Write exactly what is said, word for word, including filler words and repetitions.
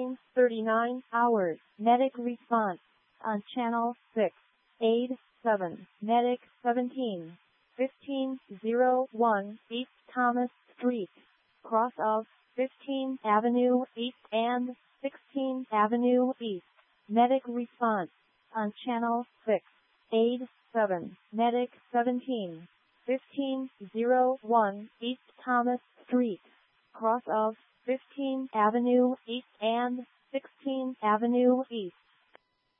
fifteen thirty-nine hours. Medic response on channel six eight seven. Medic seventeen fifteen oh one East Thomas Street, cross of fifteenth Avenue East and sixteenth Avenue East. Medic response on channel six eight seven. Medic seventeen fifteen oh one East Thomas Street, cross of fifteenth Avenue East and sixteenth Avenue East.